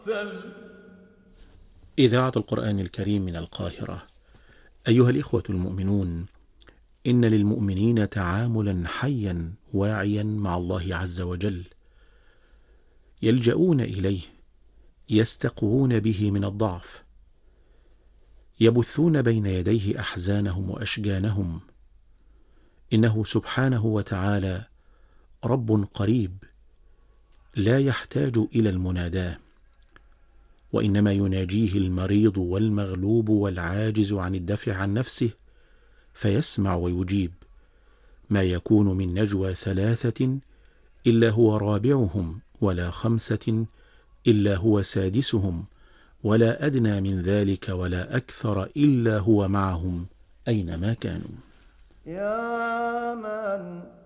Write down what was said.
إذاعة القرآن الكريم من القاهرة. أيها الإخوة المؤمنون، إن للمؤمنين تعاملا حيا واعيا مع الله عز وجل، يلجؤون إليه، يستقوون به من الضعف، يبثون بين يديه أحزانهم وأشجانهم. إنه سبحانه وتعالى رب قريب لا يحتاج إلى المناداة، وإنما يناجيه المريض والمغلوب والعاجز عن الدفع عن نفسه، فيسمع ويجيب. ما يكون من نجوى 3 إلا هو رابعهم، ولا 5 إلا هو سادسهم، ولا أدنى من ذلك ولا أكثر إلا هو معهم أينما كانوا. يا من